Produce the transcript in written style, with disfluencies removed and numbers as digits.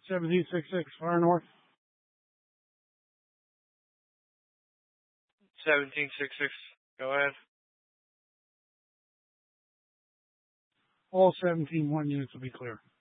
1766 far north. 1766. Go ahead. All 17-1 units will be clear.